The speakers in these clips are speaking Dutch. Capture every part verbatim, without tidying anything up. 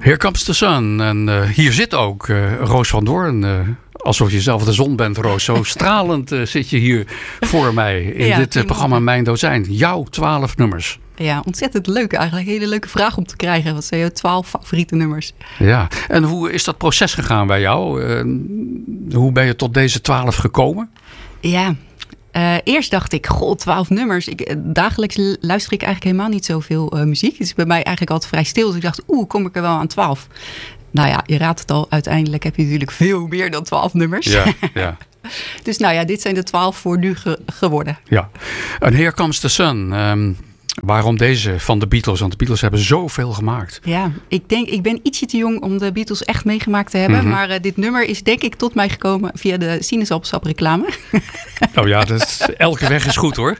Here Comes the Sun. En uh, hier zit ook uh, Roos van Doorn. Uh, alsof je zelf de zon bent, Roos. Zo stralend uh, zit je hier voor mij in ja, dit uh, programma Mijn Dozijn. Jouw twaalf nummers. Ja, ontzettend leuk eigenlijk. Een hele leuke vraag om te krijgen. Wat zijn jouw twaalf favoriete nummers? Ja, en hoe is dat proces gegaan bij jou? Uh, hoe ben je tot deze twaalf gekomen? Ja, uh, eerst dacht ik, goh, twaalf nummers. Ik, dagelijks luister ik eigenlijk helemaal niet zoveel uh, muziek. Dus bij mij eigenlijk altijd vrij stil. Dus ik dacht, oeh, kom ik er wel aan twaalf? Nou ja, je raadt het al. Uiteindelijk heb je natuurlijk veel meer dan twaalf nummers. Ja, ja. Dus nou ja, dit zijn de twaalf voor nu ge- geworden. Ja, en Here Comes the Sun. Um, waarom deze van de Beatles? Want de Beatles hebben zoveel gemaakt. Ja, ik denk, ik ben ietsje te jong om de Beatles echt meegemaakt te hebben. Mm-hmm. Maar uh, dit nummer is denk ik tot mij gekomen via de sinaasappelsap reclame. Oh ja, dat is, elke weg is goed hoor.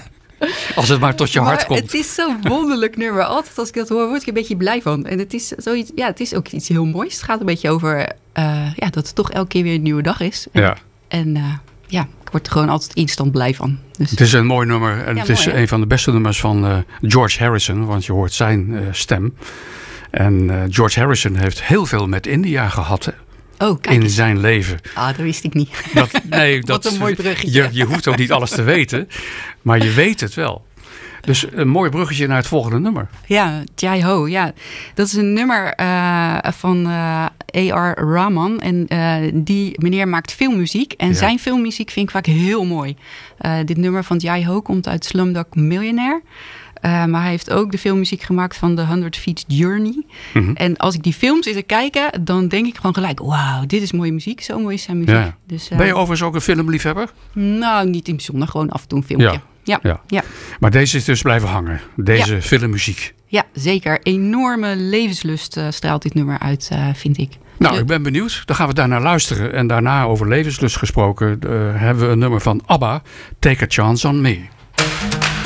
Als het maar tot je maar hart komt. Het is zo'n wonderlijk nummer. Altijd als ik dat hoor, word ik een beetje blij van. En het is, zoiets, ja, het is ook iets heel moois. Het gaat een beetje over uh, ja, dat het toch elke keer weer een nieuwe dag is. En, ja. en uh, ja, ik word er gewoon altijd instant blij van. Dus. Het is een mooi nummer. En ja, het is mooi, een van de beste nummers van uh, George Harrison. Want je hoort zijn uh, stem. En uh, George Harrison heeft heel veel met India gehad. Oh, kijk in eens. zijn leven. Ah, dat wist ik niet. Dat, nee, dat, Wat een mooi bruggetje. Je, je hoeft ook niet alles te weten. Maar je weet het wel. Dus een mooi bruggetje naar het volgende nummer. Ja, Jai Ho. Ja. Dat is een nummer uh, van uh, A R Rahman. En uh, die meneer maakt filmmuziek. En ja. zijn filmmuziek vind ik vaak heel mooi. Uh, dit nummer van Jai Ho komt uit Slumdog Millionaire. Uh, maar hij heeft ook de filmmuziek gemaakt van The Hundred Feet Journey. Mm-hmm. En als ik die films zit te kijken, dan denk ik gewoon gelijk, wauw, dit is mooie muziek. Zo mooi is zijn muziek. Ja. Dus, uh, ben je overigens ook een filmliefhebber? Nou, niet in bijzonder. Gewoon af en toe een filmpje. Ja. Ja. Ja. ja. Maar deze is dus blijven hangen. Deze ja. filmmuziek. Ja, zeker. Enorme levenslust uh, straalt dit nummer uit, uh, vind ik. Nou, ik ben benieuwd. Dan gaan we daarnaar luisteren. En daarna over levenslust gesproken uh, hebben we een nummer van ABBA, Take a Chance on Me.